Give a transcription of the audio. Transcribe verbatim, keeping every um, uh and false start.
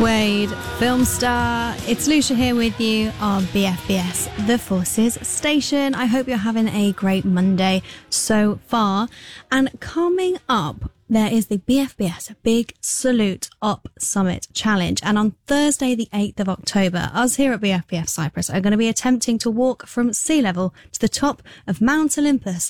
Wade, film star. It's Lucia here with you on B F B S, The Forces Station. I hope you're having a great Monday so far. And coming up, there is the B F B S Big Salute Up Summit Challenge. And on Thursday, the eighth of October, us here at B F B S Cyprus are going to be attempting to walk from sea level to the top of Mount Olympus